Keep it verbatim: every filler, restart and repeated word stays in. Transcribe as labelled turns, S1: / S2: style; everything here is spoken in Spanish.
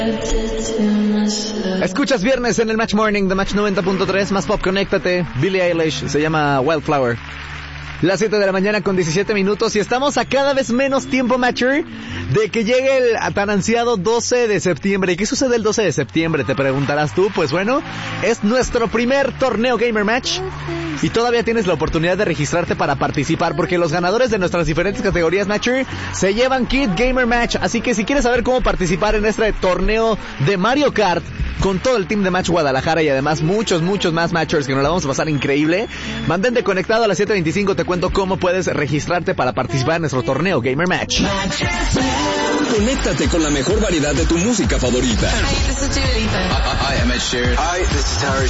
S1: Escuchas viernes en el Match Morning de Match noventa punto tres, más pop, conéctate. Billie Eilish, se llama Wildflower. Las siete de la mañana con diecisiete minutos y estamos a cada vez menos tiempo, Matcher, de que llegue el tan ansiado doce de septiembre. ¿Y qué sucede el doce de septiembre? Te preguntarás tú. Pues bueno, es nuestro primer torneo Gamer Match y todavía tienes la oportunidad de registrarte para participar, porque los ganadores de nuestras diferentes categorías, Matcher, se llevan Kit Gamer Match. Así que si quieres saber cómo participar en este torneo de Mario Kart con todo el team de Match Guadalajara y además muchos, muchos más Matchers que nos la vamos a pasar increíble, mantente conectado a las siete veinticinco. Te cuento cómo puedes registrarte para participar en nuestro torneo Gamer Match.
S2: Conéctate con la mejor variedad de tu música favorita.
S3: Hi, this is Dua Lipa.
S4: Hi, I'm Ed Sheeran.
S5: Hi, this is Harry